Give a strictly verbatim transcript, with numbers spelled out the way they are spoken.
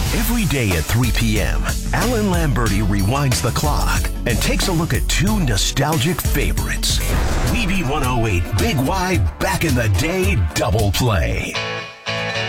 Every day at three p.m., Alan Lamberti rewinds the clock and takes a look at two nostalgic favorites. W E B one oh eight Big Y Back in the Day Double Play.